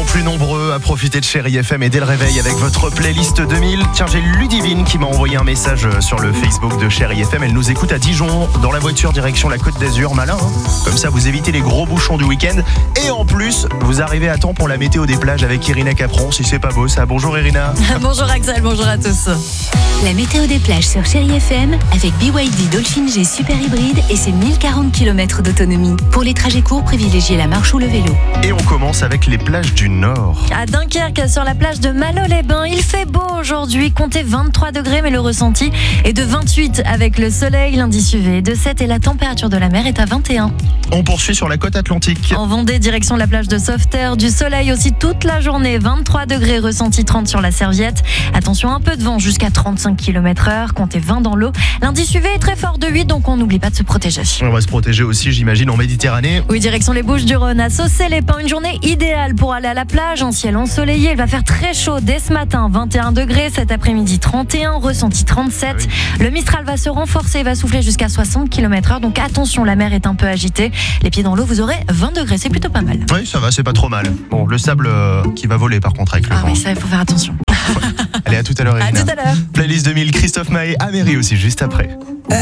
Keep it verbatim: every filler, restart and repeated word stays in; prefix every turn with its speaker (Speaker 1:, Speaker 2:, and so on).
Speaker 1: plus nombreux à profiter de Chérie F M et dès le réveil avec votre playlist deux mille. Tiens, j'ai Ludivine qui m'a envoyé un message sur le Facebook de Chérie F M. Elle nous écoute à Dijon, dans la voiture direction la Côte d'Azur. Malin, hein. Comme ça, vous évitez les gros bouchons du week-end. Et en plus, vous arrivez à temps pour la météo des plages avec Irina Capron. Si c'est pas beau ça. Bonjour Irina.
Speaker 2: Bonjour Axel, bonjour à tous.
Speaker 3: La météo des plages sur Chérie F M avec B Y D Dolphin G Super Hybride et ses mille quarante kilomètres d'autonomie. Pour les trajets courts, privilégiez la marche ou le vélo.
Speaker 1: Et on commence avec les plages du Nord.
Speaker 2: À Dunkerque, sur la plage de Malo-les-Bains, il fait beau aujourd'hui. Comptez vingt-trois degrés, mais le ressenti est de vingt-huit avec le soleil. L'indice U V est de sept et la température de la mer est à vingt et un.
Speaker 1: On poursuit sur la côte atlantique.
Speaker 2: En Vendée, direction la plage de Sauveterre. Du soleil aussi toute la journée. vingt-trois degrés, ressenti trente sur la Serviette. Attention, un peu de vent jusqu'à trente-cinq kilomètres heure. Comptez vingt dans l'eau. L'indice U V est très fort de huit, donc on n'oublie pas de se protéger.
Speaker 1: On va se protéger aussi, j'imagine, en Méditerranée.
Speaker 2: Oui, direction les Bouches-du-Rhône, à Saucé-les-Pins. Une journée idéale pour aller à la plage. Un ciel ensoleillé. Il va faire très chaud dès ce matin. vingt et un degrés. Cet après-midi, trente et un. Ressenti trente-sept.
Speaker 1: Ah oui.
Speaker 2: Le Mistral va se renforcer. Va souffler jusqu'à soixante kilomètres heure. Donc attention, la mer est un peu agitée. Les pieds dans l'eau, vous aurez vingt degrés. C'est plutôt pas mal.
Speaker 1: Oui, ça va, c'est pas trop mal. Bon, le sable euh, qui va voler par contre avec le
Speaker 2: Ah
Speaker 1: vent.
Speaker 2: oui, ça, il faut faire attention.
Speaker 1: Allez, à tout à l'heure,
Speaker 2: À
Speaker 1: Irina.
Speaker 2: tout à l'heure.
Speaker 1: Playlist deux mille, Christophe Maé, Améry aussi, juste après.